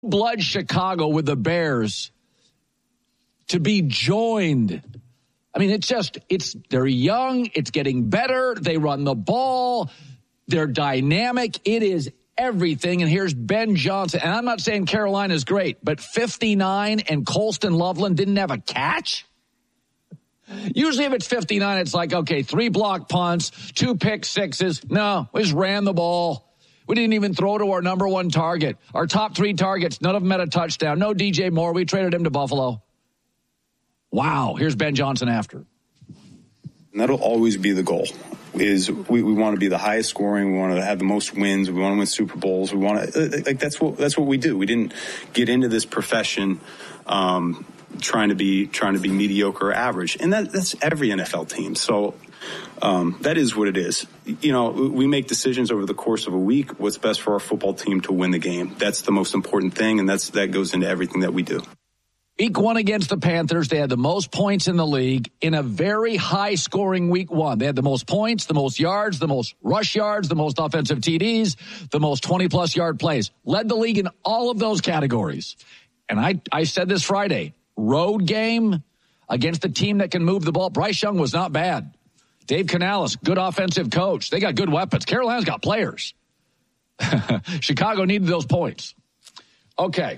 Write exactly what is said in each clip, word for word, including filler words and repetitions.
Blood Chicago with the Bears to be joined. I mean, it's just, it's, they're young. It's getting better. They run the ball. They're dynamic. It is everything. And here's Ben Johnson. And I'm not saying Carolina's great, but fifty-nine and Colston Loveland didn't have a catch. Usually if it's fifty-nine, it's like, okay, three block punts, two pick sixes. No, we just ran the ball. We didn't even throw to our number one target. Our top three targets, none of them had a touchdown. No D J Moore. We traded him to Buffalo. Wow. Here's Ben Johnson after. And that'll always be the goal. Is we, we want to be the highest scoring. We want to have the most wins. We want to win Super Bowls. We want to like that's what that's what we do. We didn't get into this profession um, trying to be trying to be mediocre or average, and that that's every N F L team. So um, that is what it is. You know, we make decisions over the course of a week. What's best for our football team to win the game? That's the most important thing, and that's that goes into everything that we do. Week one against the Panthers, they had the most points in the league in a very high-scoring week one. They had the most points, the most yards, the most rush yards, the most offensive T Ds, the most twenty-plus yard plays. Led the league in all of those categories. And I, I said this Friday, road game against a team that can move the ball. Bryce Young was not bad. Dave Canales, good offensive coach. They got good weapons. Carolina's got players. Chicago needed those points. Okay.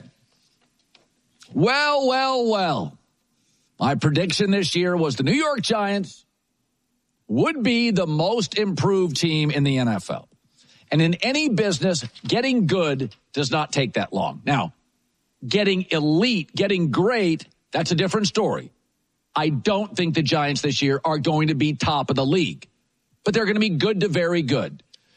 Well, well, well. My prediction this year was the New York Giants would be the most improved team in the N F L. And in any business, getting good does not take that long. Now, getting elite, getting great, that's a different story. I don't think the Giants this year are going to be top of the league, but they're going to be good to very good.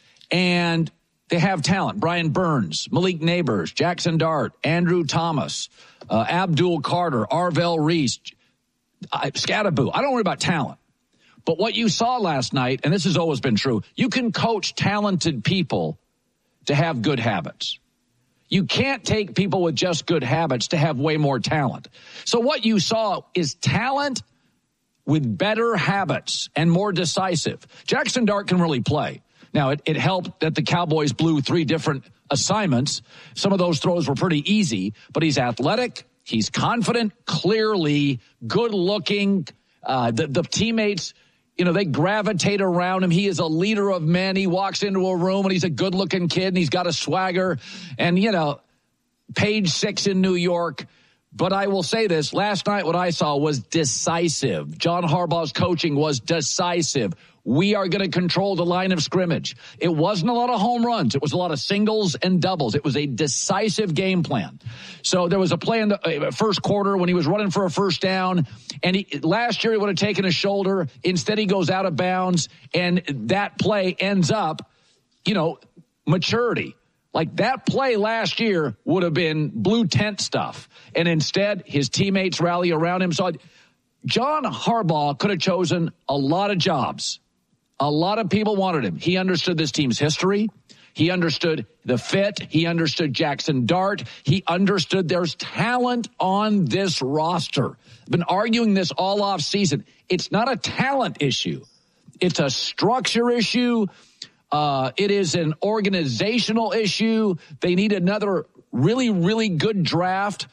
And they have talent. Brian Burns, Malik Neighbors, Jackson Dart, Andrew Thomas, uh, Abdul Carter, Arvell Reese, uh, Scattaboo. I don't worry about talent. But what you saw last night, and this has always been true, you can coach talented people to have good habits. You can't take people with just good habits to have way more talent. So what you saw is talent with better habits and more decisive. Jackson Dart can really play. Now, it, it helped that the Cowboys blew three different assignments. Some of those throws were pretty easy, but he's athletic. He's confident, clearly good-looking. Uh, the, the teammates, you know, they gravitate around him. He is a leader of men. He walks into a room, and he's a good-looking kid, and he's got a swagger. And, you know, page six in New York. But I will say this. Last night what I saw was decisive. John Harbaugh's coaching was decisive. We are going to control the line of scrimmage. It wasn't a lot of home runs. It was a lot of singles and doubles. It was a decisive game plan. So there was a play in the first quarter when he was running for a first down, and he, last year he would have taken a shoulder. Instead, he goes out of bounds, and that play ends up, you know, maturity. Like that play last year would have been blue tent stuff. And instead, his teammates rally around him. So John Harbaugh could have chosen a lot of jobs. A lot of people wanted him. He understood this team's history. He understood the fit. He understood Jackson Dart. He understood there's talent on this roster. I've been arguing this all off season. It's not a talent issue. It's a structure issue. Uh, it is an organizational issue. They need another really, really good draft.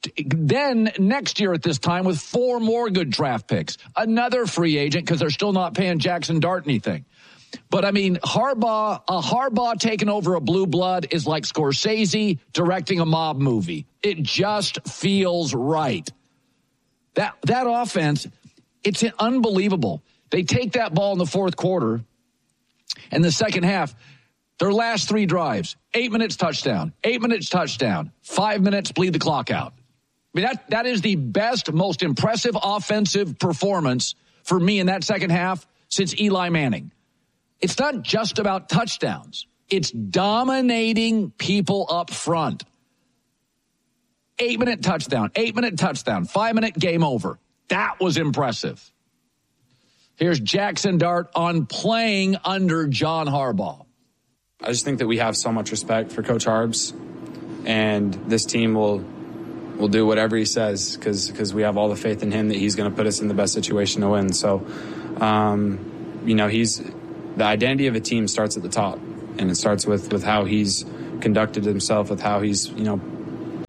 Then next year at this time with four more good draft picks, another free agent because they're still not paying Jackson Dart anything. But I mean, Harbaugh, a Harbaugh taking over a blue blood is like Scorsese directing a mob movie. It just feels right. That that offense, it's unbelievable. They take that ball in the fourth quarter, and the second half, their last three drives, eight minutes touchdown, eight minutes touchdown, five minutes bleed the clock out. I mean, that, that is the best, most impressive offensive performance for me in that second half since Eli Manning. It's not just about touchdowns. It's dominating people up front. Eight-minute touchdown, eight-minute touchdown, five-minute game over. That was impressive. Here's Jackson Dart on playing under John Harbaugh. I just think that we have so much respect for Coach Harbs, and this team will will do whatever he says because because we have all the faith in him that he's going to put us in the best situation to win. So, um, you know, he's the identity of a team starts at the top, and it starts with, with how he's conducted himself, with how he's, you know,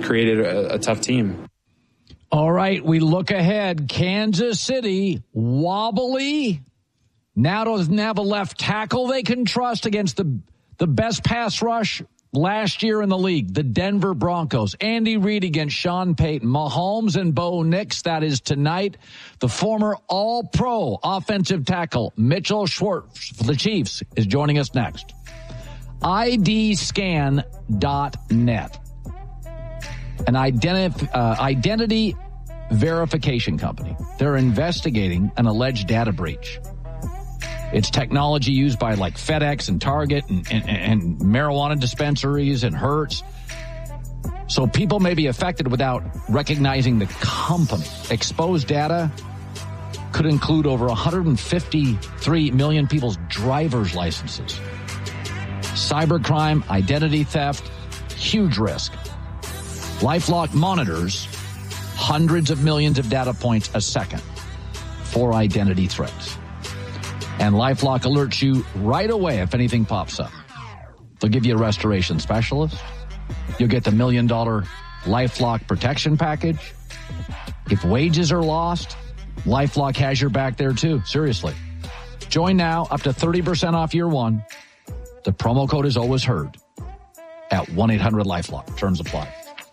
created a, a tough team. All right, we look ahead. Kansas City, wobbly. Now doesn't have a left tackle they can trust against the, the best pass rush last year in the league, the Denver Broncos. Andy Reid against Sean Payton. Mahomes and Bo Nix, that is tonight. The former All-Pro offensive tackle, Mitchell Schwartz for the Chiefs, is joining us next. I D scan dot net, an identi- uh, identity verification company. They're investigating an alleged data breach. It's technology used by like FedEx and Target and, and, and marijuana dispensaries and Hertz. So people may be affected without recognizing the company. Exposed data could include over one hundred fifty-three million people's driver's licenses. Cybercrime, identity theft, huge risk. LifeLock monitors hundreds of millions of data points a second for identity threats. And LifeLock alerts you right away if anything pops up. They'll give you a restoration specialist. You'll get the million dollar LifeLock protection package. If wages are lost, LifeLock has your back there too. Seriously. Join now, up to thirty percent off year one. The promo code is always heard at one eight hundred LifeLock. Terms apply.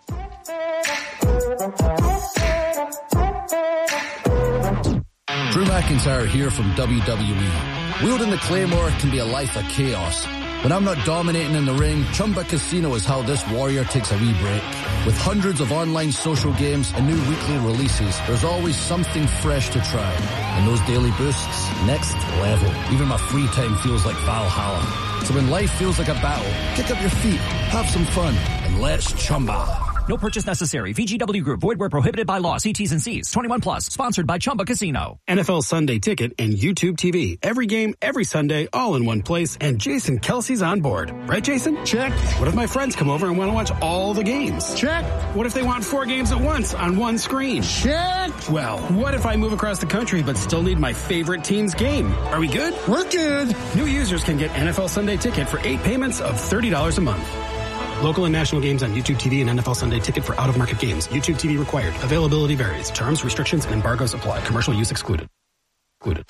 Drew McIntyre here from W W E. Wielding the Claymore can be a life of chaos. When I'm not dominating in the ring, Chumba Casino is how this warrior takes a wee break. With hundreds of online social games and new weekly releases, there's always something fresh to try. And those daily boosts, next level. Even my free time feels like Valhalla. So when life feels like a battle, kick up your feet, have some fun, and let's Chumba. No purchase necessary. V G W Group. Void where prohibited by law. See T's and C's. twenty-one plus. Sponsored by Chumba Casino. N F L Sunday Ticket and YouTube T V. Every game, every Sunday, all in one place. And Jason Kelsey's on board. Right, Jason? Check. What if my friends come over and want to watch all the games? Check. What if they want four games at once on one screen? Check. Well, what if I move across the country but still need my favorite team's game? Are we good? We're good. New users can get N F L Sunday Ticket for eight payments of thirty dollars a month. Local and national games on YouTube T V and N F L Sunday Ticket for out-of-market games. YouTube T V required. Availability varies. Terms, restrictions, and embargoes apply. Commercial use excluded. Excluded.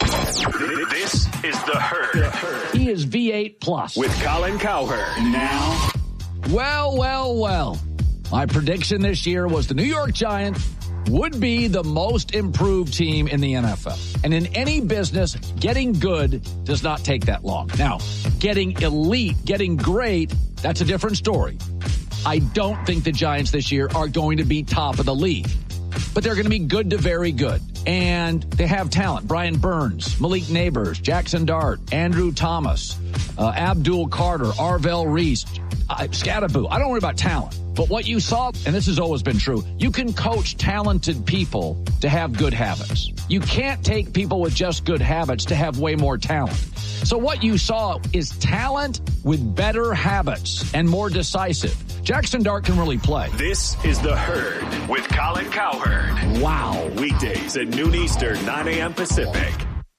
This is The Herd. He is V eight plus. With Colin Cowherd. Now. Well, well, well. My prediction this year was the New York Giants would be the most improved team in the N F L. And in any business, getting good does not take that long. Now, getting elite, getting great, that's a different story. I don't think the Giants this year are going to be top of the league, but they're going to be good to very good. And they have talent. Brian Burns, Malik Neighbors, Jackson Dart, Andrew Thomas, uh, Abdul Carter, Arvell Reese, uh, Scattaboo. I don't worry about talent. But what you saw, and this has always been true, you can coach talented people to have good habits. You can't take people with just good habits to have way more talent. So what you saw is talent with better habits and more decisive. Jackson Dart can really play. This is The Herd with Colin Cowherd. Wow. Weekdays at noon Eastern, nine a.m. Pacific.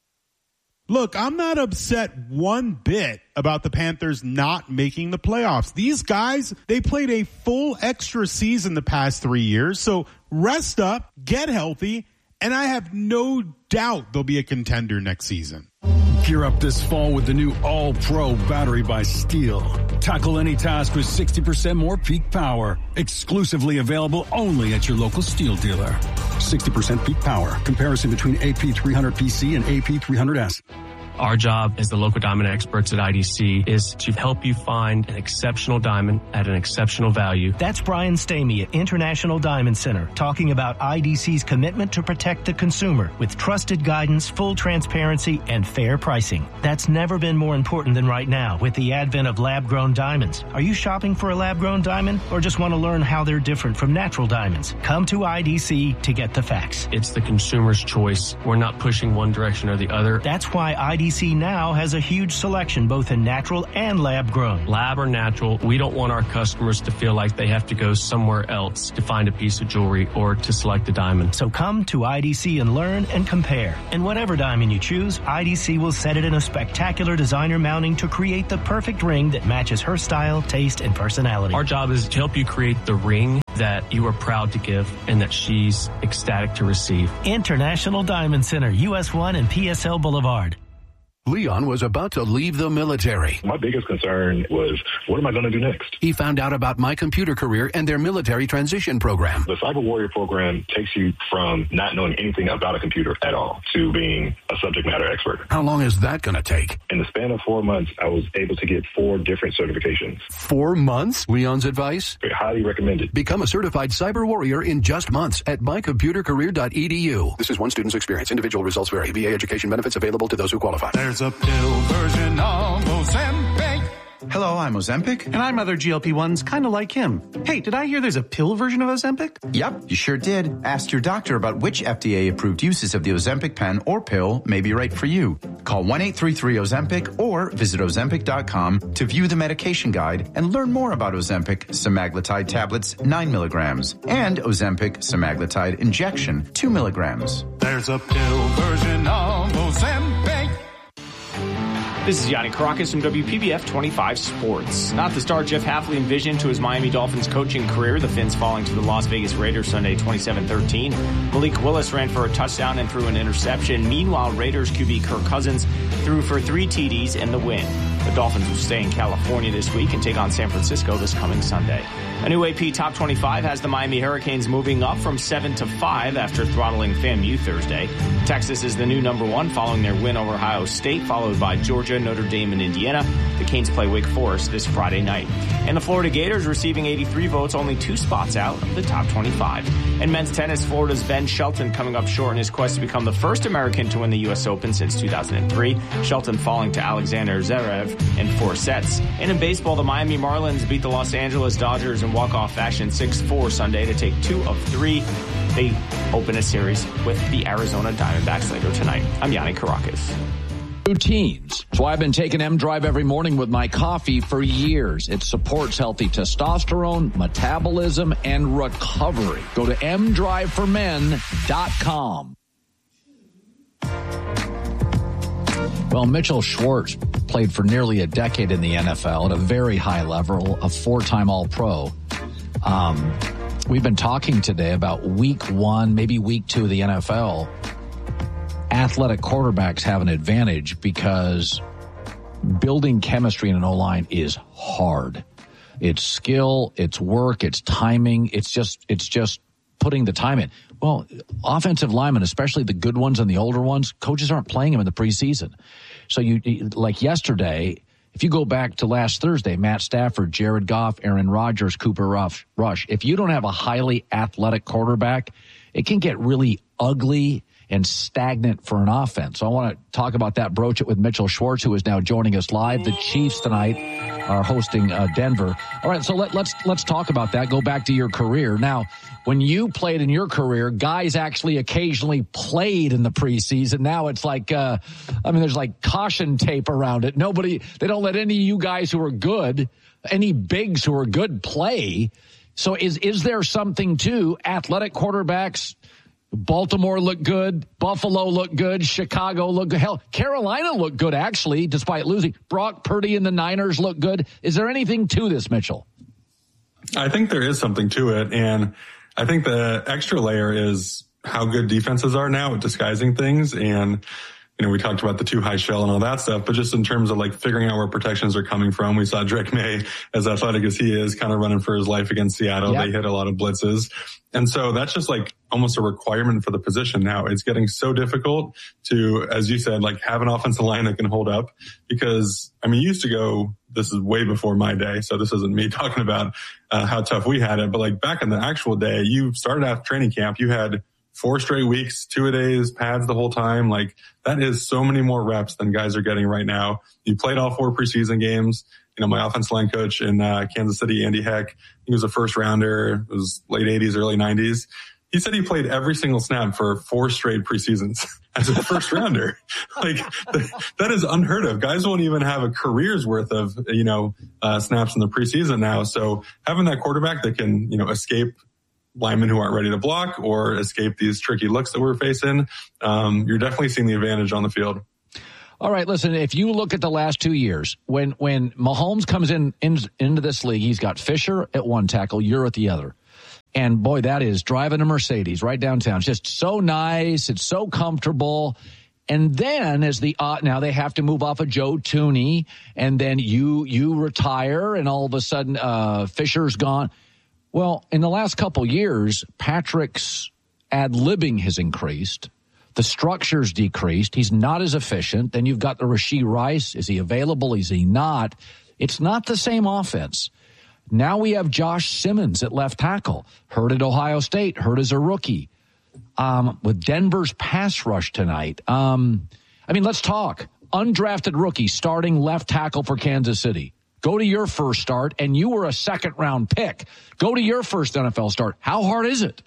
Look, I'm not upset one bit about the Panthers not making the playoffs. These guys, they played a full extra season the past three years. So rest up, get healthy, and I have no doubt they'll be a contender next season. Gear up this fall with the new All-Pro battery by Steel. Tackle any task with sixty percent more peak power. Exclusively available only at your local Steel dealer. sixty percent peak power. Comparison between A P three hundred P C and A P three hundred S. Our job as the local diamond experts at I D C is to help you find an exceptional diamond at an exceptional value. That's Brian Stamey at International Diamond Center talking about I D C's commitment to protect the consumer with trusted guidance, full transparency, and fair pricing. That's never been more important than right now with the advent of lab-grown diamonds. Are you shopping for a lab-grown diamond or just want to learn how they're different from natural diamonds? Come to I D C to get the facts. It's the consumer's choice. We're not pushing one direction or the other. That's why I D C D C now has a huge selection both in natural and lab grown. Lab or natural, we don't want our customers to feel like they have to go somewhere else to find a piece of jewelry or to select a diamond. So come to I D C and learn and compare. And whatever diamond you choose, I D C will set it in a spectacular designer mounting to create the perfect ring that matches her style, taste, and personality. Our job is to help you create the ring that you are proud to give and that she's ecstatic to receive. International Diamond Center, U S one and P S L Boulevard. Leon was about to leave the military. My biggest concern was, what am I going to do next? He found out about My Computer Career and their military transition program. The Cyber Warrior program takes you from not knowing anything about a computer at all to being a subject matter expert. How long is that going to take? In the span of four months, I was able to get four different certifications. Four months? Leon's advice? Very highly recommended. Become a certified Cyber Warrior in just months at my computer career dot e d u. This is one student's experience. Individual results vary. V A education benefits available to those who qualify. There's a pill version of Ozempic. Hello, I'm Ozempic. And I'm other G L P ones kind of like him. Hey, did I hear there's a pill version of Ozempic? Yep, you sure did. Ask your doctor about which F D A-approved uses of the Ozempic pen or pill may be right for you. Call one eight three three Ozempic or visit Ozempic dot com to view the medication guide and learn more about Ozempic semaglutide tablets nine milligrams and Ozempic semaglutide injection two milligrams. There's a pill version of Ozempic. This is Yanni Caracas from W P B F twenty-five Sports. Not the star Jeff Hafley envisioned to his Miami Dolphins coaching career, the Fins falling to the Las Vegas Raiders Sunday twenty-seven thirteen. Malik Willis ran for a touchdown and threw an interception. Meanwhile, Raiders Q B Kirk Cousins threw for three T Ds in the win. The Dolphins will stay in California this week and take on San Francisco this coming Sunday. A new A P Top twenty-five has the Miami Hurricanes moving up from seven to five after throttling FAMU Thursday. Texas is the new number one following their win over Ohio State, followed by Georgia, Notre Dame, and Indiana. The Canes play Wake Forest this Friday night. And the Florida Gators receiving eighty-three votes, only two spots out of the top twenty-five. In men's tennis, Florida's Ben Shelton coming up short in his quest to become the first American to win the U S Open since two thousand three. Shelton falling to Alexander Zverev in four sets. And in baseball, the Miami Marlins beat the Los Angeles Dodgers in walk-off fashion six four Sunday to take two of three. They open a series with the Arizona Diamondbacks later tonight. I'm Yanni Caracas. Routines. So I've been taking M Drive every morning with my coffee for years. It supports healthy testosterone, metabolism, and recovery. Go to m drive for men dot com. Well, Mitchell Schwartz played for nearly a decade in the N F L at a very high level, a four-time All-Pro. Um, we've been talking today about week one, maybe week two of the N F L. Athletic quarterbacks have an advantage because building chemistry in an O-line is hard. It's skill, it's work, it's timing. It's just, it's just putting the time in. Well, offensive linemen, especially the good ones and the older ones, coaches aren't playing them in the preseason. So you, like yesterday, if you go back to last Thursday, Matt Stafford, Jared Goff, Aaron Rodgers, Cooper Rush, if you don't have a highly athletic quarterback, it can get really ugly and stagnant for an offense. So I want to talk about that, broach it with Mitchell Schwartz, who is now joining us live. The Chiefs tonight are hosting uh, Denver. All right, so let, let's let's talk about that. Go back to your career. Now, when you played in your career, guys actually occasionally played in the preseason. Now it's like, uh, I mean, there's like caution tape around it. Nobody, they don't let any of you guys who are good, any bigs who are good, play. So is is there something to athletic quarterbacks? Baltimore looked good. Buffalo looked good. Chicago looked good. Hell, Carolina looked good, actually, despite losing. Brock Purdy and the Niners looked good. Is there anything to this, Mitchell? I think there is something to it. And I think the extra layer is how good defenses are now at disguising things. And, you know, we talked about the too high shell and all that stuff, but just in terms of like figuring out where protections are coming from, we saw Drake May, as athletic as he is, kind of running for his life against Seattle. Yep. They hit a lot of blitzes. And so that's just like almost a requirement for the position now. It's getting so difficult to, as you said, like have an offensive line that can hold up because, I mean, you used to go, this is way before my day, so this isn't me talking about uh, how tough we had it, but like back in the actual day, you started out training camp, you had four straight weeks, two-a-days, pads the whole time. Like that is so many more reps than guys are getting right now. You played all four preseason games. You know, my offensive line coach in uh, Kansas City, Andy Heck, he was a first rounder. It was late eighties, early nineties. he said he played every single snap for four straight preseasons as a first rounder. Like that is unheard of. Guys won't even have a career's worth of, you know, uh, snaps in the preseason now. So having that quarterback that can, you know, escape linemen who aren't ready to block or escape these tricky looks that we're facing, um, you're definitely seeing the advantage on the field. All right, listen, if you look at the last two years, when when Mahomes comes in, in into this league, he's got Fisher at one tackle, you're at the other. And, boy, that is driving a Mercedes right downtown. It's just so nice. It's so comfortable. And then as the uh, now they have to move off of Joe Thuney, and then you you retire, and all of a sudden uh, Fisher's gone. Well, in the last couple years, Patrick's ad-libbing has increased. The structure's decreased. He's not as efficient. Then you've got the Rashee Rice. Is he available? Is he not? It's not the same offense. Now we have Josh Simmons at left tackle. Hurt at Ohio State. Hurt as a rookie. Um, with Denver's pass rush tonight. Um, I mean, let's talk. Undrafted rookie starting left tackle for Kansas City. Go to your first start, and you were a second-round pick. Go to your first N F L start. How hard is it?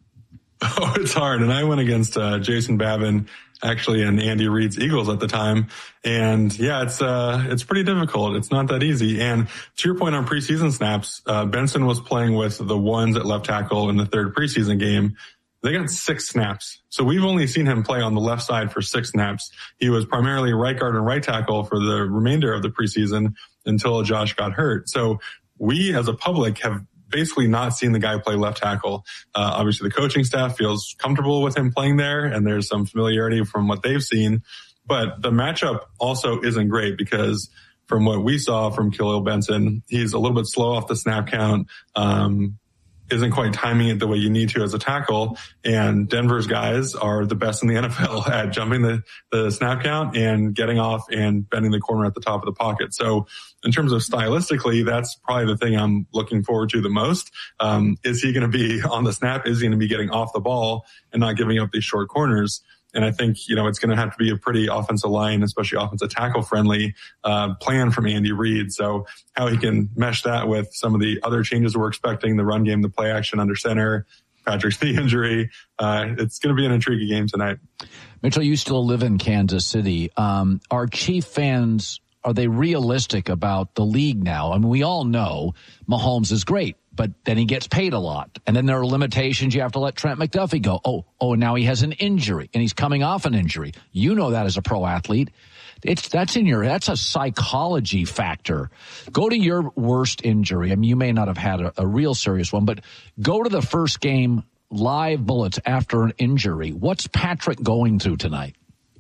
Oh, it's hard. And I went against uh, Jason Babin, actually, and Andy Reid's Eagles at the time. And yeah, it's uh, it's pretty difficult. It's not that easy. And to your point on preseason snaps, uh, Benson was playing with the ones at left tackle in the third preseason game. They got six snaps. So we've only seen him play on the left side for six snaps. He was primarily right guard and right tackle for the remainder of the preseason until Josh got hurt. So we as a public have basically not seen the guy play left tackle. Uh, obviously the coaching staff feels comfortable with him playing there, and there's some familiarity from what they've seen. But the matchup also isn't great because from what we saw from Khalil Benson, he's a little bit slow off the snap count, um, isn't quite timing it the way you need to as a tackle. And Denver's guys are the best in the N F L at jumping the, the snap count and getting off and bending the corner at the top of the pocket. So in terms of stylistically, that's probably the thing I'm looking forward to the most. Um, is he going to be on the snap? Is he going to be getting off the ball and not giving up these short corners? And I think, you know, it's going to have to be a pretty offensive line, especially offensive tackle friendly, uh, plan from Andy Reid. So how he can mesh that with some of the other changes we're expecting, the run game, the play action under center, Patrick's knee injury. Uh, it's going to be an intriguing game tonight. Mitchell, you still live in Kansas City. Um, are Chief fans, are they realistic about the league now? I mean, we all know Mahomes is great, but then he gets paid a lot. And then there are limitations. You have to let Trent McDuffie go. Oh, oh, and now he has an injury, and he's coming off an injury. You know that as a pro athlete. It's that's in your that's a psychology factor. Go to your worst injury. I mean, you may not have had a, a real serious one, but go to the first game live bullets after an injury. What's Patrick going through tonight?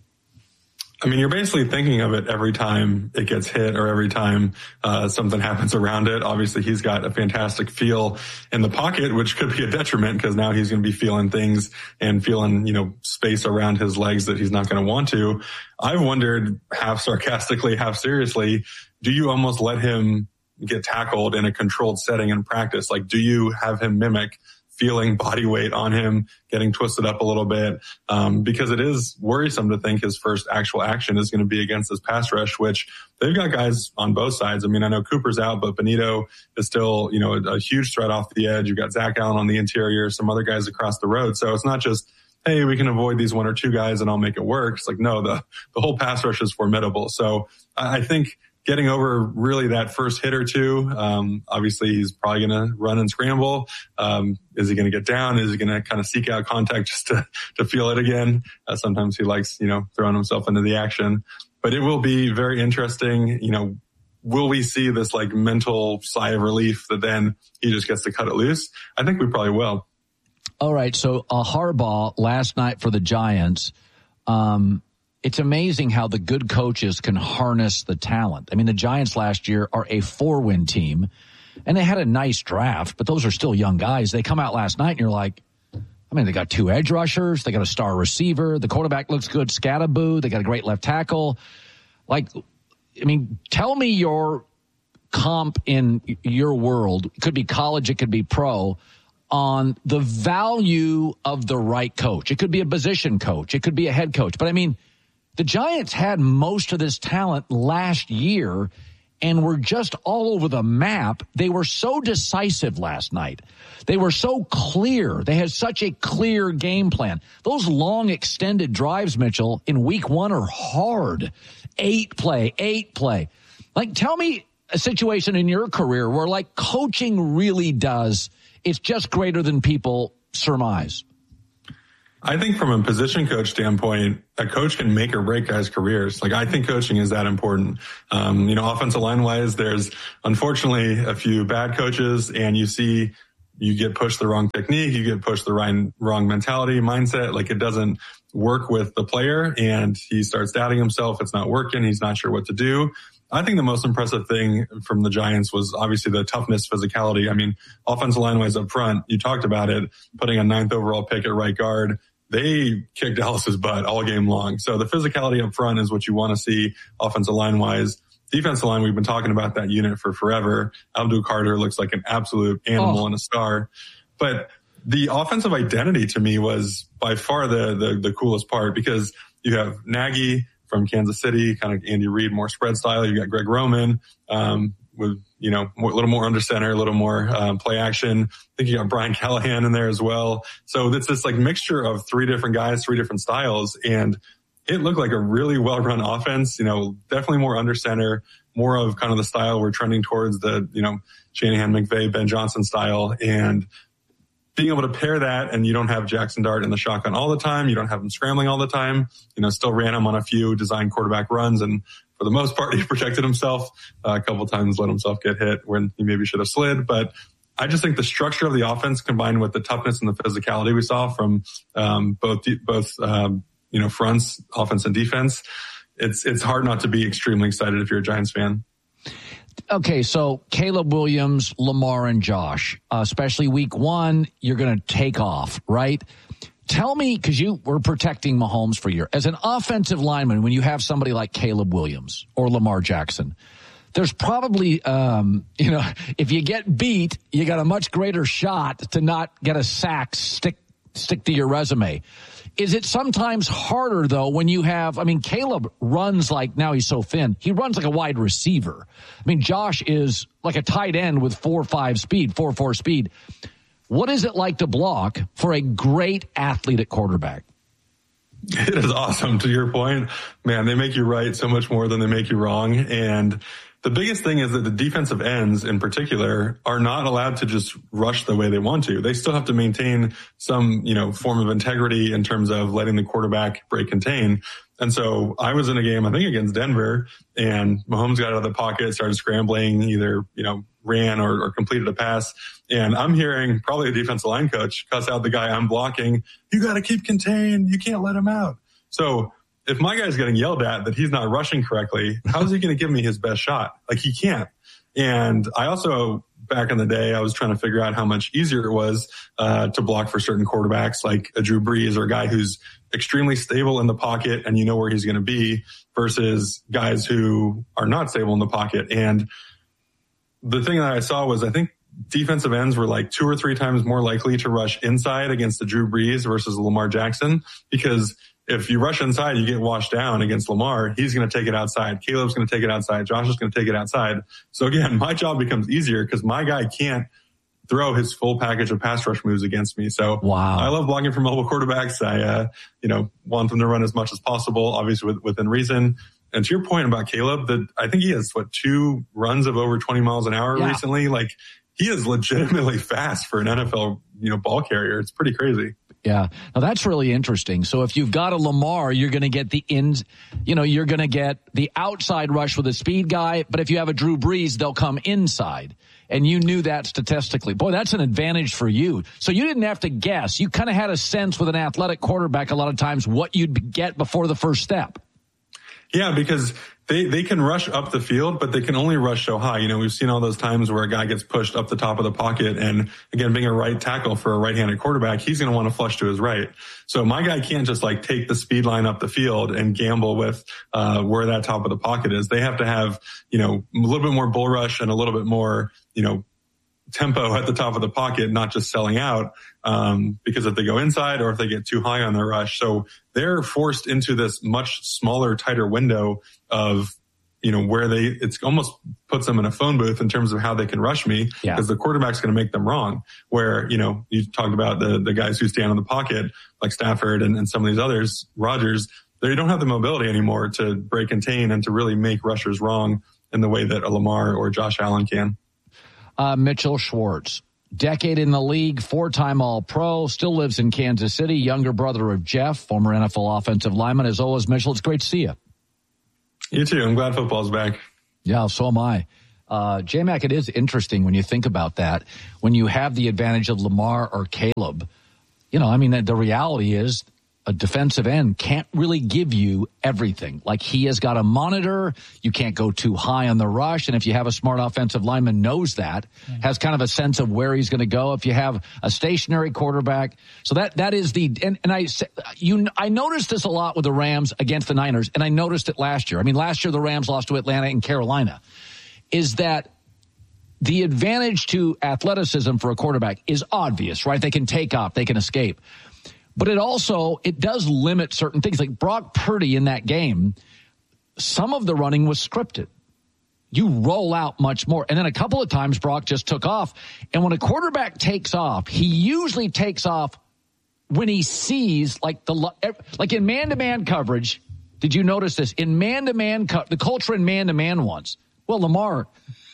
I mean, you're basically thinking of it every time it gets hit or every time uh, something happens around it. Obviously, he's got a fantastic feel in the pocket, which could be a detriment because now he's going to be feeling things and feeling, you know, space around his legs that he's not going to want to. I've wondered, half sarcastically, half seriously, do you almost let him get tackled in a controlled setting in practice? Like, do you have him mimic feeling body weight on him, getting twisted up a little bit, um, because it is worrisome to think his first actual action is going to be against this pass rush, which they've got guys on both sides. I mean, I know Cooper's out, but Benito is still, you know, a, a huge threat off the edge. You've got Zach Allen on the interior, some other guys across the road. So it's not just, hey, we can avoid these one or two guys and I'll make it work. It's like, no, the, the whole pass rush is formidable. So I, I think getting over really that first hit or two, um, obviously he's probably going to run and scramble. Um, is he going to get down? Is he going to kind of seek out contact just to, to feel it again? Uh, sometimes he likes, you know, throwing himself into the action, but it will be very interesting. You know, will we see this like mental sigh of relief that then he just gets to cut it loose? I think we probably will. All right. So uh, Harbaugh last night for the Giants, um, it's amazing how the good coaches can harness the talent. I mean, the Giants last year are a four-win team, and they had a nice draft, but those are still young guys. They come out last night, and you're like, I mean, they got two edge rushers. They got a star receiver. The quarterback looks good, Scatterboo. They got a great left tackle. Like, I mean, tell me your comp in your world. It could be college. It could be pro. On the value of the right coach. It could be a position coach. It could be a head coach. But, I mean, the Giants had most of this talent last year, and were just all over the map. They were so decisive last night. They were so clear. They had such a clear game plan. Those long extended drives, Mitchell, in week one are hard. Eight play, eight play. Like, tell me a situation in your career where, like, coaching really does, it's just greater than people surmise. I think from a position coach standpoint, a coach can make or break guys' careers. Like, I think coaching is that important. Um, you know, offensive line wise, there's unfortunately a few bad coaches, and you see you get pushed the wrong technique, you get pushed the right, wrong mentality, mindset. Like, it doesn't work with the player, and he starts doubting himself. It's not working. He's not sure what to do. I think the most impressive thing from the Giants was obviously the toughness, physicality. I mean, offensive line wise up front, you talked about it, putting a ninth overall pick at right guard. They kicked Dallas's butt all game long. So the physicality up front is what you want to see offensive line wise. Defensive line, we've been talking about that unit for forever. Abdul Carter looks like an absolute animal oh. and a star. But the offensive identity to me was by far the, the, the coolest part, because you have Nagy from Kansas City, kind of Andy Reid, more spread style. You got Greg Roman, um, with, you know, more, a little more under center, a little more um, play action. I think you got Brian Callahan in there as well. So it's this like mixture of three different guys, three different styles. And it looked like a really well-run offense, you know, definitely more under center, more of kind of the style we're trending towards, the, you know, Shanahan, McVay, Ben Johnson style. And being able to pair that, and you don't have Jackson Dart in the shotgun all the time. You don't have him scrambling all the time. You know, still ran him on a few design quarterback runs. And for the most part, he protected himself uh, a couple times, let himself get hit when he maybe should have slid. But I just think the structure of the offense combined with the toughness and the physicality we saw from um, both, both um, you know, fronts, offense and defense, it's it's hard not to be extremely excited if you're a Giants fan. Okay, so Caleb Williams, Lamar, and Josh, uh, especially week one, you're going to take off, right? Tell me, because you were protecting Mahomes for a year. As an offensive lineman, when you have somebody like Caleb Williams or Lamar Jackson, there's probably, um, you know, if you get beat, you got a much greater shot to not get a sack stick stick to your resume. Is it sometimes harder, though, when you have, I mean, Caleb runs like, now he's so thin, he runs like a wide receiver. I mean, Josh is like a tight end with four five speed, four four speed. What is it like to block for a great athlete at quarterback? It is awesome. To your point, man, they make you right so much more than they make you wrong. And the biggest thing is that the defensive ends in particular are not allowed to just rush the way they want to. They still have to maintain some, you know, form of integrity in terms of letting the quarterback break contain. And so I was in a game, I think against Denver, and Mahomes got out of the pocket, started scrambling, either, you know, ran or, or completed a pass. And I'm hearing probably a defensive line coach cuss out the guy I'm blocking. You got to keep contained. You can't let him out. So if my guy's getting yelled at that he's not rushing correctly, how is he going to give me his best shot? Like, he can't. And I also, back in the day, I was trying to figure out how much easier it was uh, to block for certain quarterbacks, like a Drew Brees or a guy who's extremely stable in the pocket and you know where he's going to be, versus guys who are not stable in the pocket. And the thing that I saw was, I think defensive ends were like two or three times more likely to rush inside against the Drew Brees versus Lamar Jackson, because if you rush inside, you get washed down against Lamar. He's going to take it outside. Caleb's going to take it outside. Josh is going to take it outside. So again, my job becomes easier because my guy can't throw his full package of pass rush moves against me. So wow. I love blocking for mobile quarterbacks. I, uh, you know, want them to run as much as possible, obviously with, within reason. And to your point about Caleb, that I think he has what, two runs of over twenty miles an hour yeah. recently. Like, he is legitimately fast for an N F L, you know, ball carrier. It's pretty crazy. Yeah. Now that's really interesting. So if you've got a Lamar, you're going to get the ins, you know, you're going to get the outside rush with a speed guy. But if you have a Drew Brees, they'll come inside. And you knew that statistically. Boy, that's an advantage for you. So you didn't have to guess. You kind of had a sense with an athletic quarterback a lot of times what you'd get before the first step. Yeah, because they, they can rush up the field, but they can only rush so high. You know, we've seen all those times where a guy gets pushed up the top of the pocket. And again, being a right tackle for a right-handed quarterback, he's going to want to flush to his right. So my guy can't just like take the speed line up the field and gamble with uh where that top of the pocket is. They have to have, you know, a little bit more bull rush and a little bit more, you know, tempo at the top of the pocket, not just selling out, um, because if they go inside or if they get too high on their rush. So they're forced into this much smaller, tighter window of you know, where they, it's almost puts them in a phone booth in terms of how they can rush me because Yeah. the quarterback's going to make them wrong. Where, you know, you talked about the, the guys who stand in the pocket, like Stafford and, and some of these others, Rodgers, they don't have the mobility anymore to break contain and to really make rushers wrong in the way that a Lamar or Josh Allen can. Uh, Mitchell Schwartz, decade in the league, four-time All-Pro, still lives in Kansas City, younger brother of Jeff, former N F L offensive lineman. As always, Mitchell, it's great to see you. You too. I'm glad football's back. Yeah, so am I. Uh, J-Mac, it is interesting when you think about that. When you have the advantage of Lamar or Caleb, you know, I mean, the, the reality is a defensive end can't really give you everything. Like, he has got a monitor. You can't go too high on the rush. And if you have a smart offensive lineman knows that, has kind of a sense of where he's going to go. If you have a stationary quarterback. So that, that is the, and, and I, you, I noticed this a lot with the Rams against the Niners. And I noticed it last year. I mean, last year the Rams lost to Atlanta and Carolina. Is that the advantage to athleticism for a quarterback is obvious, right? They can take off, they can escape. But it also, it does limit certain things. Like Brock Purdy in that game, some of the running was scripted. You roll out much more. And then a couple of times Brock just took off. And when a quarterback takes off, he usually takes off when he sees, like the like in man-to-man coverage. Did you notice this? In man-to-man, co- the culture in man-to-man ones. Well, Lamar,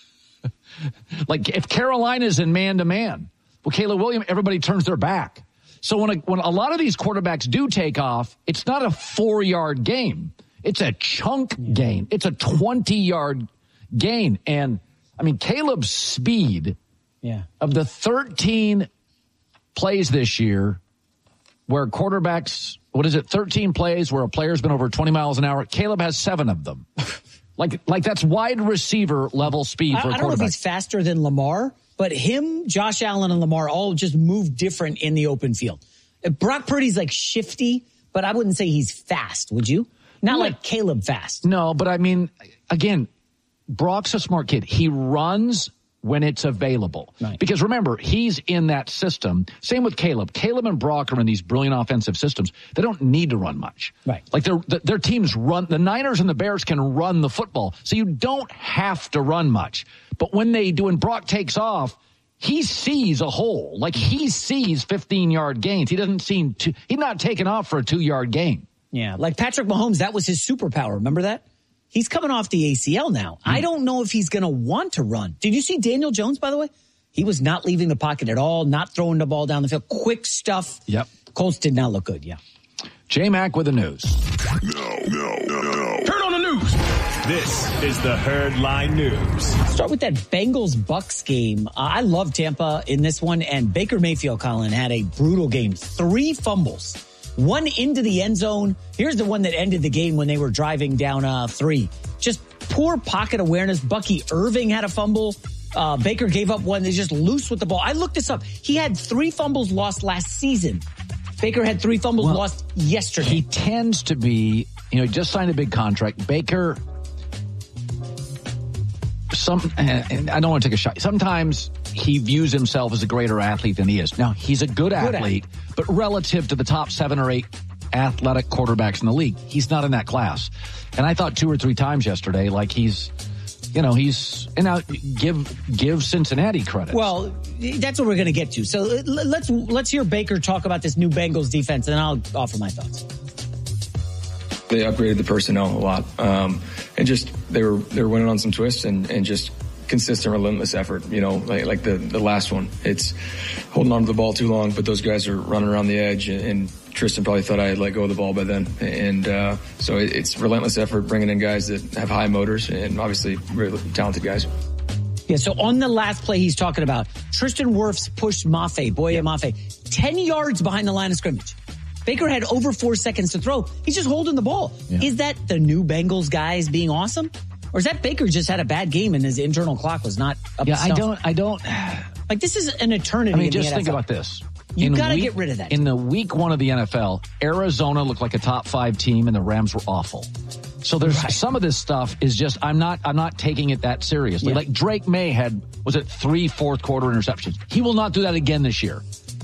like if Carolina's in man-to-man, well, Caleb Williams, everybody turns their back. So when a, when a lot of these quarterbacks do take off, it's not a four-yard game. It's a chunk gain. It's a twenty-yard gain. And, I mean, Caleb's speed yeah. of the thirteen plays this year where quarterbacks, what is it, thirteen plays where a player's been over twenty miles an hour, Caleb has seven of them. like, like that's wide receiver level speed I, for a I don't quarterback. know if he's faster than Lamar, but him, Josh Allen, and Lamar all just move different in the open field. Brock Purdy's like shifty, but I wouldn't say he's fast, would you? Not No. like Caleb fast. No, but I mean, again, Brock's a smart kid. He runs when it's available. Right. Because remember, he's in that system. Same with Caleb. Caleb and Brock are in these brilliant offensive systems. They don't need to run much. Right. Like their their teams run. The Niners and the Bears can run the football, so you don't have to run much. But when they do, when Brock takes off, he sees a hole. Like he sees fifteen-yard gains. He doesn't seem to. He's not taking off for a two-yard gain. Yeah, like Patrick Mahomes, that was his superpower. Remember that? He's coming off the A C L now. Mm. I don't know if he's going to want to run. Did you see Daniel Jones, by the way? He was not leaving the pocket at all, not throwing the ball down the field. Quick stuff. Yep. Colts did not look good, yeah. J-Mac with the news. No, no, no, no. Turn on the news. This is the Herd Line News. Start with that Bengals-Bucks game. Uh, I love Tampa in this one, and Baker Mayfield, Colin, had a brutal game. Three fumbles. One into the end zone. Here's the one that ended the game when they were driving down uh, three. Just poor pocket awareness. Bucky Irving had a fumble. Uh, Baker gave up one. They just loose with the ball. I looked this up. He had three fumbles lost last season. Baker had three fumbles well, lost yesterday. He tends to be, you know, he just signed a big contract. Baker, some, and I don't want to take a shot. Sometimes he views himself as a greater athlete than he is. Now, he's a good, good athlete, athlete, but relative to the top seven or eight athletic quarterbacks in the league, he's not in that class. And I thought two or three times yesterday, like he's, you know, he's, and now give, give Cincinnati credit. Well, that's what we're going to get to. So let's, let's hear Baker talk about this new Bengals defense, and I'll offer my thoughts. They upgraded the personnel a lot. Um, and just, they were, they were winning on some twists and, and just consistent, relentless effort, you know, like, like the, the last one. It's holding on to the ball too long, but those guys are running around the edge, and, and Tristan probably thought I had let go of the ball by then. And uh, so it, it's relentless effort, bringing in guys that have high motors and obviously really talented guys. Yeah, so on the last play he's talking about, Tristan Wirfs pushed Mafe, Boye yeah. Mafe, ten yards behind the line of scrimmage. Baker had over four seconds to throw. He's just holding the ball. Yeah. Is that the new Bengals guys being awesome? Or is that Baker just had a bad game and his internal clock was not up yeah, to snuff? I don't, I don't. Like, this is an eternity. I mean, in just the think N F L. about this. You got to week, get rid of that. In the week one of the N F L, Arizona looked like a top five team and the Rams were awful. So there's right. some of this stuff is just, I'm not, I'm not taking it that seriously. Yeah. Like Drake May had, was it three fourth quarter interceptions? He will not do that again this year.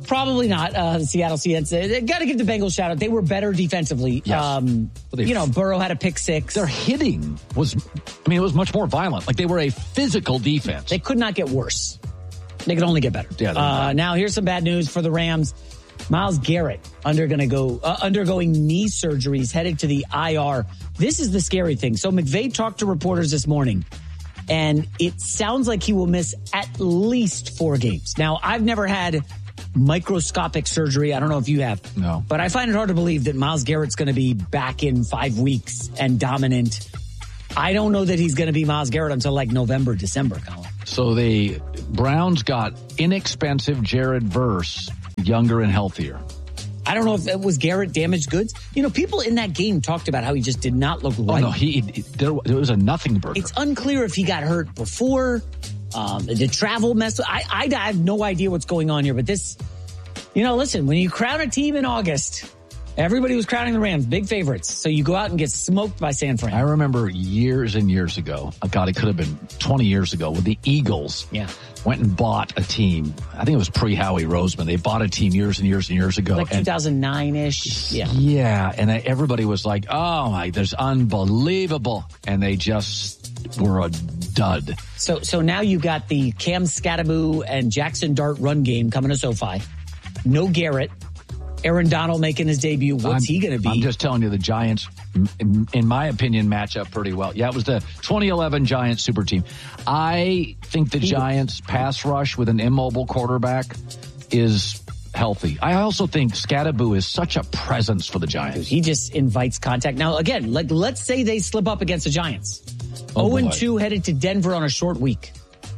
Probably not. Uh, the Seattle Seahawks. They got to give the Bengals a shout out. They were better defensively. Yes. Um, Well, they- you know, Burrow had a pick six. Their hitting was, I mean, it was much more violent. Like they were a physical defense. They could not get worse. They could only get better. Yeah, they're uh, not. now, here's some bad news for the Rams. Myles Garrett under gonna go uh, undergoing knee surgeries, headed to the I R. This is the scary thing. So McVay talked to reporters this morning, and it sounds like he will miss at least four games. Now, I've never had microscopic surgery. I don't know if you have. No. But I find it hard to believe that Myles Garrett's going to be back in five weeks and dominant. I don't know that he's going to be Myles Garrett until like November, December, Colin. So the Browns got inexpensive Jared Verse, younger and healthier. I don't know if it was Garrett damaged goods. You know, people in that game talked about how he just did not look right. Oh, no, he, he there, there was a nothing burger. It's unclear if he got hurt before. Um, the travel mess. I, I, I have no idea what's going on here, but this, you know, listen, when you crown a team in August, everybody was crowning the Rams, big favorites. So you go out and get smoked by San Fran. I remember years and years ago, oh God, it could have been twenty years ago, when the Eagles yeah. went and bought a team. I think it was pre-Howie Roseman. They bought a team years and years and years ago. Like two thousand nine-ish. Yeah. Yeah. And everybody was like, oh my, there's unbelievable. And they just were a dud. So so now you got the Cam Scattaboo and Jackson Dart run game coming to SoFi. No Garrett. Aaron Donald making his debut. What's I'm, he going to be? I'm just telling you, the Giants, in, in my opinion, match up pretty well. Yeah, it was the twenty eleven Giants super team. I think the Giants pass rush with an immobile quarterback is healthy. I also think Scattaboo is such a presence for the Giants. He just invites contact. Now, again, like let's say they slip up against the Giants. Oh, oh and two headed to Denver on a short week.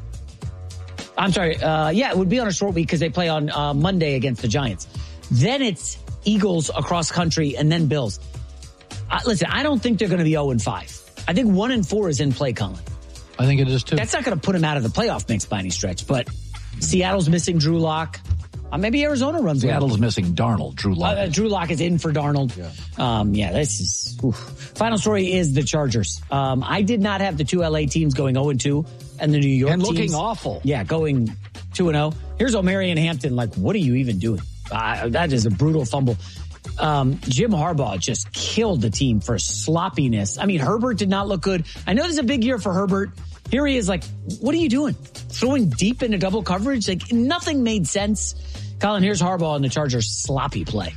I'm sorry. Uh, yeah, it would be on a short week because they play on uh, Monday against the Giants. Then it's Eagles across country and then Bills. Uh, listen, I don't think they're going to be oh and five. I think one and four is in play, Colin. I think it is too. That's not going to put him out of the playoff mix by any stretch, but Seattle's missing Drew Lock. Uh, maybe Arizona runs Seattle's well. missing Darnold. Drew Lock. Uh, Drew Lock is in for Darnold. Yeah, um, yeah this is... Oof. Final story is the Chargers. Um, I did not have the two L A teams going oh and two and the New York and looking teams, awful. Yeah, going two and oh. Here's O'Marion Hampton. Like, what are you even doing? Uh, that is a brutal fumble. Um, Jim Harbaugh just killed the team for sloppiness. I mean, Herbert did not look good. I know this is a big year for Herbert. Here he is like, what are you doing? Throwing deep into double coverage? Like, nothing made sense. Colin, here's Harbaugh and the Chargers' sloppy play.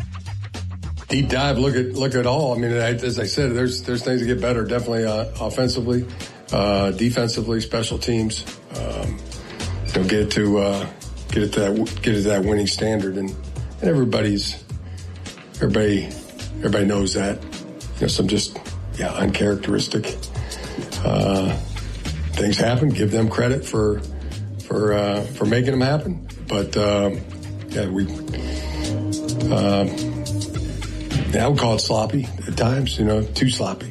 Deep dive, look at look at all. I mean, as I said, there's there's things to get better. Definitely uh, offensively, uh, defensively, special teams. Um, you know, get it to uh, get it to that get it to that winning standard, and, and everybody's everybody everybody knows that. You know, some just yeah uncharacteristic uh, things happen. Give them credit for for uh, for making them happen. But um, yeah, we. Uh, Yeah, I would call it sloppy at times, you know, too sloppy.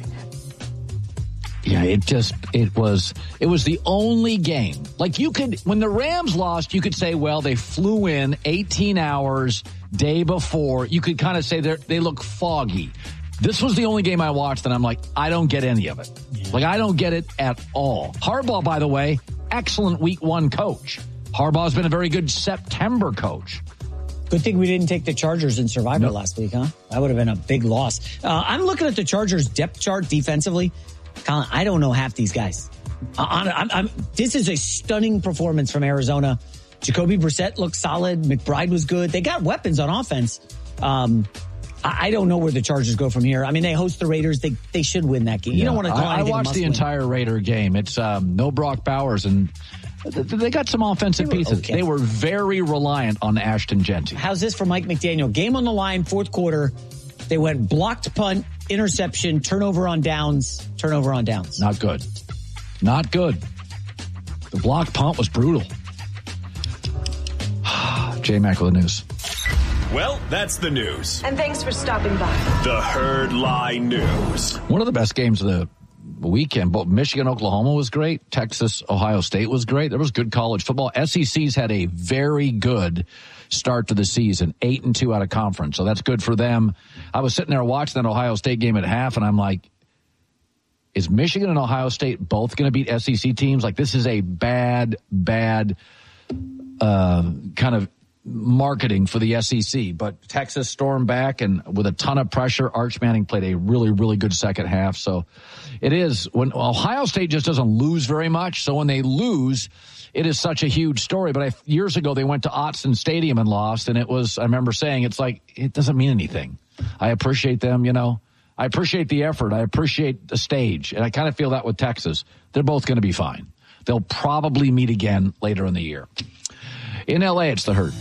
Yeah, it just, it was, it was the only game. Like you could, when the Rams lost, you could say, well, they flew in eighteen hours day before. You could kind of say they they look foggy. This was the only game I watched and I'm like, I don't get any of it. Yeah. Like, I don't get it at all. Harbaugh, by the way, excellent week one coach. Harbaugh's been a very good September coach. Good thing we didn't take the Chargers in Survivor nope. last week, huh? That would have been a big loss. Uh, I'm looking at the Chargers depth chart defensively. Colin, I don't know half these guys. Uh, I'm, I'm, this is a stunning performance from Arizona. Jacoby Brissett looked solid. McBride was good. They got weapons on offense. Um, I, I don't know where the Chargers go from here. I mean, they host the Raiders. They they should win that game. You yeah. don't want to call I, I watched the entire Raider game. It's um, no Brock Bowers, and they got some offensive they pieces. Okay. They were very reliant on Ashton Genty. How's this for Mike McDaniel? Game on the line, fourth quarter. They went blocked punt, interception, turnover on downs, turnover on downs. Not good. Not good. The blocked punt was brutal. J-Mac with the news. Well, that's the news. And thanks for stopping by. The Herd Lie News. One of the best games of the weekend, both Michigan, Oklahoma was great. Texas, Ohio State was great. There was good college football. S E C's had a very good start to the season, eight and two out of conference. So that's good for them. I was sitting there watching that Ohio State game at half, and I'm like, is Michigan and Ohio State both going to beat S E C teams? Like, this is a bad, bad uh, kind of marketing for the S E C, but Texas stormed back and with a ton of pressure. Arch Manning played a really, really good second half. So it is when Ohio State just doesn't lose very much. So when they lose, it is such a huge story. But I, years ago, they went to Autzen Stadium and lost. And it was, I remember saying, it's like, it doesn't mean anything. I appreciate them, you know, I appreciate the effort. I appreciate the stage. And I kind of feel that with Texas. They're both going to be fine. They'll probably meet again later in the year. In L A, it's the Herd.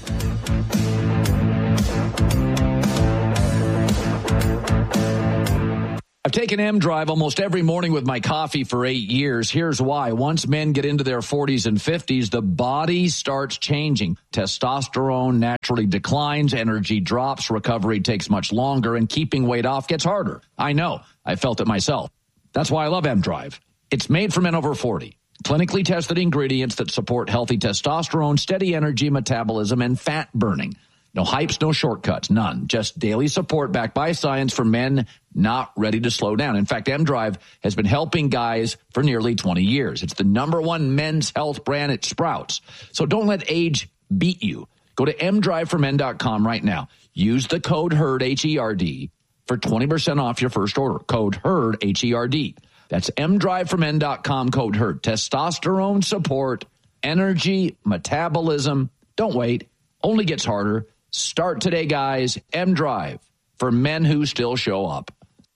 I've taken M-Drive almost every morning with my coffee for eight years. Here's why. Once men get into their forties and fifties, the body starts changing. Testosterone naturally declines, energy drops, recovery takes much longer, and keeping weight off gets harder. I know. I felt it myself. That's why I love M-Drive. It's made for men over forty. Clinically tested ingredients that support healthy testosterone, steady energy, metabolism, and fat burning. No hypes, no shortcuts, none. Just daily support backed by science for men not ready to slow down. In fact, M-Drive has been helping guys for nearly twenty years. It's the number one men's health brand at Sprouts. So don't let age beat you. Go to m drive for men dot com right now. Use the code HERD, H E R D, for twenty percent off your first order. Code HERD, H E R D. That's m drive for men dot com, code HERD. Testosterone support, energy, metabolism. Don't wait. Only gets harder. Start today, guys. M-Drive for men who still show up.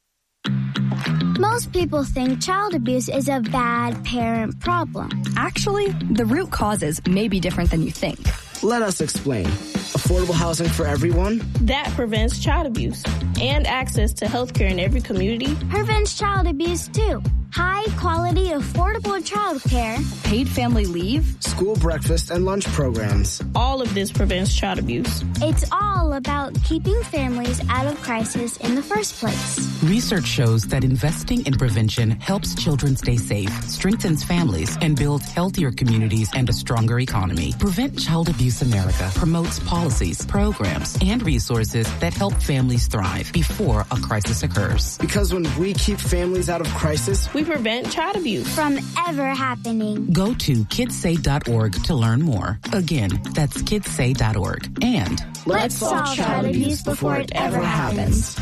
Most people think child abuse is a bad parent problem. Actually, the root causes may be different than you think. Let us explain. Affordable housing for everyone? That prevents child abuse. And access to health care in every community. Prevents child abuse, too. High quality, affordable child care. Paid family leave. School breakfast and lunch programs. All of this prevents child abuse. It's all about keeping families out of crisis in the first place. Research shows that investing in prevention helps children stay safe, strengthens families, and builds healthier communities and a stronger economy. Prevent Child Abuse America promotes policies, programs, and resources that help families thrive before a crisis occurs. Because when we keep families out of crisis, we prevent child abuse from ever happening. Go to kids say dot org to learn more. Again, that's kids say dot org. And let's, let's solve child, child abuse before it ever happens.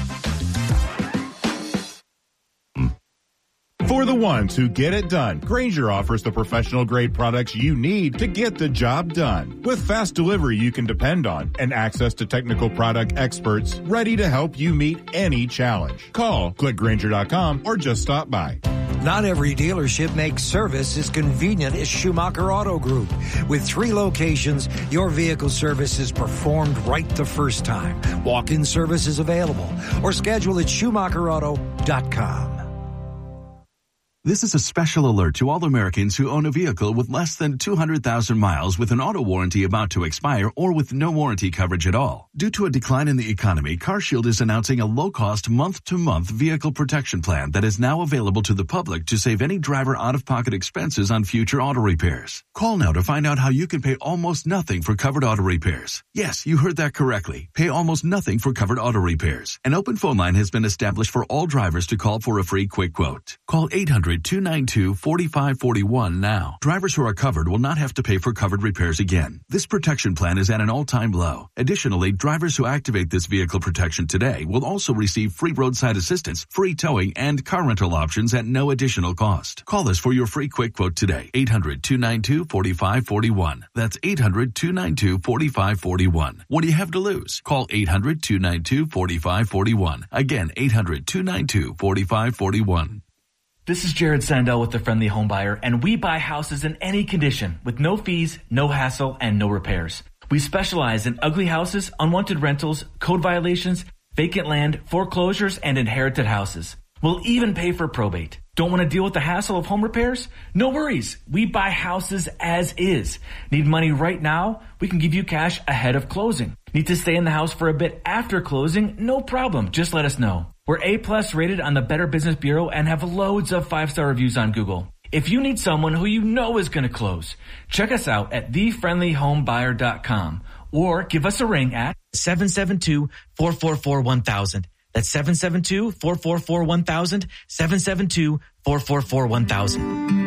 For the ones who get it done, Grainger offers the professional-grade products you need to get the job done. With fast delivery you can depend on and access to technical product experts ready to help you meet any challenge. Call, click Grainger dot com, or just stop by. Not every dealership makes service as convenient as Schumacher Auto Group. With three locations, your vehicle service is performed right the first time. Walk-in service is available, or schedule at schumacher auto dot com. This is a special alert to all Americans who own a vehicle with less than two hundred thousand miles with an auto warranty about to expire or with no warranty coverage at all. Due to a decline in the economy, CarShield is announcing a low-cost month-to-month vehicle protection plan that is now available to the public to save any driver out-of-pocket expenses on future auto repairs. Call now to find out how you can pay almost nothing for covered auto repairs. Yes, you heard that correctly. Pay almost nothing for covered auto repairs. An open phone line has been established for all drivers to call for a free quick quote. Call eight hundred, two nine two, four five four one now. Drivers who are covered will not have to pay for covered repairs again. This protection plan is at an all-time low. Additionally, drivers who activate this vehicle protection today will also receive free roadside assistance, free towing, and car rental options at no additional cost. Call us for your free quick quote today. eight hundred, two nine two, four five four one. That's eight hundred, two nine two, four five four one. What do you have to lose? Call eight hundred, two nine two, four five four one. Again, eight hundred, two nine two, four five four one. This is Jared Sandell with The Friendly Home Buyer, and we buy houses in any condition with no fees, no hassle, and no repairs. We specialize in ugly houses, unwanted rentals, code violations, vacant land, foreclosures, and inherited houses. We'll even pay for probate. Don't want to deal with the hassle of home repairs? No worries. We buy houses as is. Need money right now? We can give you cash ahead of closing. Need to stay in the house for a bit after closing? No problem. Just let us know. We're A-plus rated on the Better Business Bureau and have loads of five-star reviews on Google. If you need someone who you know is going to close, check us out at the friendly home buyer dot com or give us a ring at seven seven two, four four four, one thousand. That's seven seven two, four four four, one thousand, seven seven two, four four four, one thousand.